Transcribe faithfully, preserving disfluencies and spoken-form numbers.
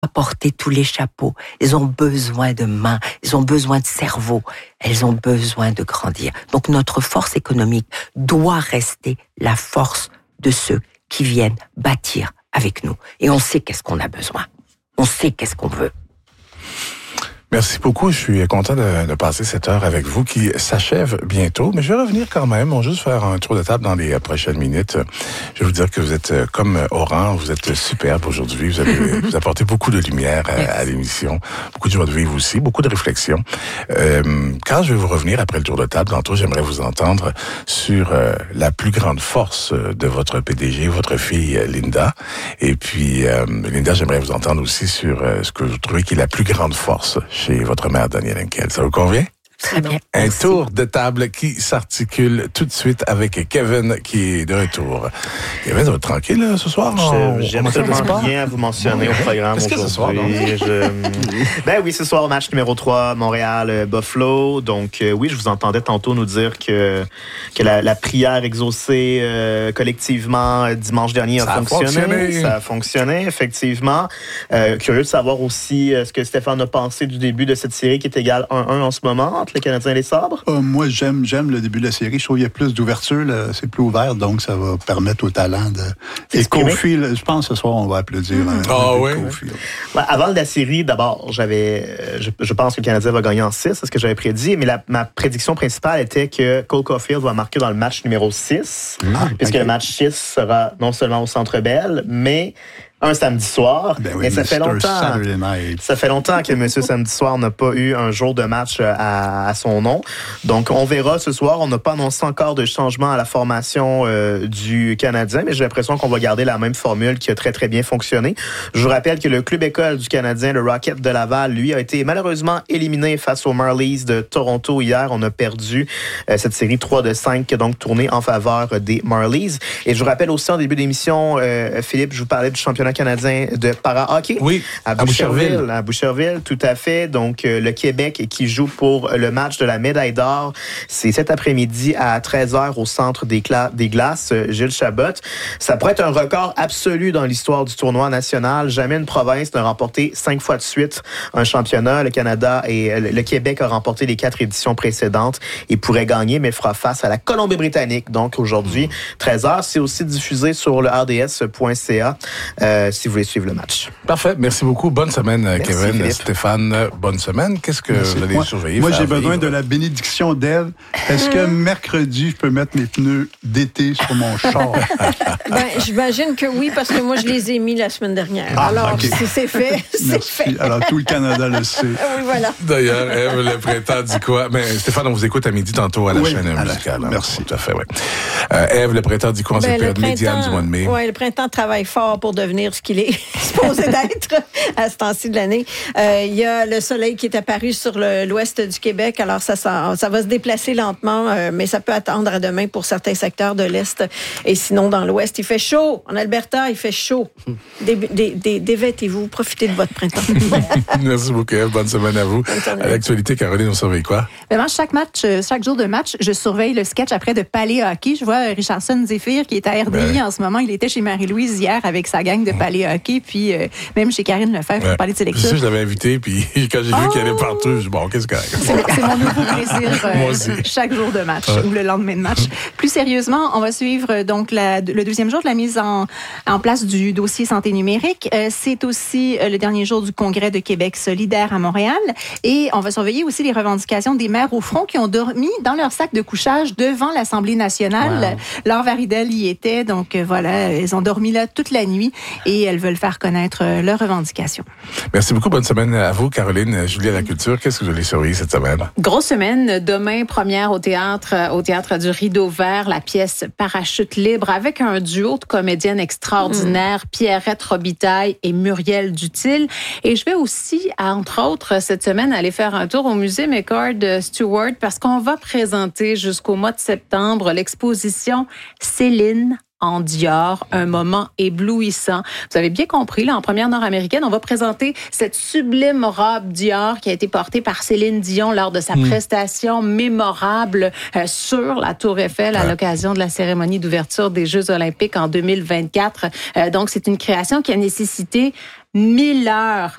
porter tous les chapeaux. Elles ont besoin de mains, elles ont besoin de cerveau, elles ont besoin de grandir. Donc notre force économique doit rester la force de ceux qui viennent bâtir avec nous. Et on sait qu'est-ce qu'on a besoin. On sait qu'est-ce qu'on veut. Merci beaucoup. Je suis content de, de passer cette heure avec vous qui s'achève bientôt. Mais je vais revenir quand même. On va juste faire un tour de table dans les prochaines minutes. Je vais vous dire que vous êtes comme Oran. Vous êtes superbe aujourd'hui. Vous avez vous apportez beaucoup de lumière à, à l'émission. Beaucoup de joie de vivre aussi. Beaucoup de réflexion. Euh, quand je vais vous revenir après le tour de table, tantôt, j'aimerais vous entendre sur euh, la plus grande force de votre P D G, votre fille Linda. Et puis, euh, Linda, j'aimerais vous entendre aussi sur euh, ce que vous trouvez qui est la plus grande force chez votre mère, Danielle Henkel. Ça vous convient? Très bien. Un Merci. Tour de table qui s'articule tout de suite avec Kevin qui est de retour. Kevin, ça va être tranquille là, ce soir? Je, j'ai absolument rien à vous mentionner au programme Qu'est-ce aujourd'hui. Que ce soir, non? je... Ben oui, ce soir, match numéro trois, Montréal-Buffalo. Donc euh, oui, je vous entendais tantôt nous dire que, que la, la prière exaucée euh, collectivement euh, dimanche dernier a, ça fonctionné. a fonctionné. Ça a fonctionné, effectivement. Euh, curieux de savoir aussi euh, ce que Stéphane a pensé du début de cette série qui est égale un un en ce moment entre les Canadiens et les Sabres. Euh, moi, j'aime j'aime le début de la série. Je trouve qu'il y a plus d'ouverture. Là. C'est plus ouvert, donc ça va permettre au talent de... Et Kofi, là, je pense que ce soir, on va applaudir. Mmh. Un, ah un oui? Kofi, ben, avant la série, d'abord, j'avais, je, je pense que le Canadien va gagner en six, c'est ce que j'avais prédit, mais la, ma prédiction principale était que Cole Caulfield va marquer dans le match numéro six, ah, puisque okay. le match six sera non seulement au Centre Bell, mais un samedi soir. Ben oui, et ça fait longtemps. Ça fait longtemps que Monsieur Samedi Soir n'a pas eu un jour de match à, à son nom. Donc, on verra ce soir. On n'a pas annoncé encore de changement à la formation euh, du Canadien, mais j'ai l'impression qu'on va garder la même formule qui a très, très bien fonctionné. Je vous rappelle que le club école du Canadien, le Rocket de Laval, lui, a été malheureusement éliminé face aux Marlies de Toronto hier. On a perdu euh, cette série trois de cinq qui a donc tourné en faveur des Marlies. Et je vous rappelle aussi en début d'émission, euh, Philippe, je vous parlais du championnat canadien de para-hockey. Oui, à Boucherville. À Boucherville, à Boucherville, tout à fait. Donc, euh, le Québec qui joue pour le match de la médaille d'or. C'est cet après-midi à treize heures au centre des, cla- des glaces, euh, Gilles Chabot. Ça pourrait être un record absolu dans l'histoire du tournoi national. Jamais une province n'a remporté cinq fois de suite un championnat. Le Canada et le Québec a remporté les quatre éditions précédentes et pourrait gagner, mais fera face à la Colombie-Britannique. Donc, aujourd'hui, treize heures. C'est aussi diffusé sur le R D S point C A. Euh, si vous voulez suivre le match. Parfait. Merci beaucoup. Bonne semaine, Merci, Kevin. Philippe. Stéphane, bonne semaine. Qu'est-ce que Merci. Vous allez moi, surveiller? Moi, j'ai vivre? besoin de la bénédiction d'Ève. Est-ce que mercredi, je peux mettre mes pneus d'été sur mon char? Ben, j'imagine que oui, parce que moi, je les ai mis la semaine dernière. Ah, Alors, okay. si c'est fait, c'est Merci. fait. Alors, tout le Canada le sait. Oui, voilà. D'ailleurs, Ève, le printemps dit quoi? Mais Stéphane, on vous écoute à midi tantôt à la oui, chaîne à musicale. La... Hein? Merci. Tout à fait, oui. Euh, Ève, le printemps dit quoi en ben, cette période médiane du mois de mai? Oui, le printemps travaille fort pour devenir ce qu'il est supposé d'être à ce temps-ci de l'année. Euh, il y a le soleil qui est apparu sur le, l'ouest du Québec, alors ça, ça, ça va se déplacer lentement, euh, mais ça peut attendre à demain pour certains secteurs de l'est. Et sinon, dans l'ouest, il fait chaud. En Alberta, il fait chaud. Dé, dé, dé, dévêtez-vous, profitez de votre printemps. Merci beaucoup, Ève. Bonne semaine à vous. À l'actualité, Caroline, on surveille quoi? Vraiment, chaque match, chaque jour de match, je surveille le sketch après de Palais Hockey. Je vois Richardson Zéphir qui est à R D I ben. en ce moment. Il était chez Marie-Louise hier avec sa gang de Palais Hockey, puis euh, même chez Karine Lefebvre pour ouais. parler de ses lectures. Je sais, je l'avais invité, puis quand j'ai oh! vu qu'elle allait partout, je dis bon, qu'est-ce que c'est? C'est mon nouveau plaisir euh, chaque jour de match ouais. ou le lendemain de match. Plus sérieusement, on va suivre donc la, le deuxième jour de la mise en, en place du dossier santé numérique. Euh, c'est aussi euh, le dernier jour du Congrès de Québec solidaire à Montréal. Et on va surveiller aussi les revendications des maires au front qui ont dormi dans leur sac de couchage devant l'Assemblée nationale. Wow. Laure Varidel y était, donc euh, voilà, elles ont dormi là toute la nuit et elles veulent faire connaître euh, leurs revendications. Merci beaucoup. Bonne semaine à vous, Caroline. Julie à la culture. Qu'est-ce que vous allez surveiller cette semaine? Grosse semaine. Demain, première au théâtre, au théâtre du Rideau Vert, la pièce Parachute libre avec un duo de comédiennes extraordinaires, mmh. Pierrette Robitaille et Muriel Dutil. Et je vais aussi, entre autres, cette semaine, aller faire un tour au musée McCord Stewart parce qu'on va présenter jusqu'au mois de septembre l'exposition Céline en Dior, un moment éblouissant. Vous avez bien compris, là, en première nord-américaine, on va présenter cette sublime robe Dior qui a été portée par Céline Dion lors de sa mmh. prestation mémorable euh, sur la Tour Eiffel à ouais. l'occasion de la cérémonie d'ouverture des Jeux olympiques en deux mille vingt-quatre. Euh, donc, c'est une création qui a nécessité mille heures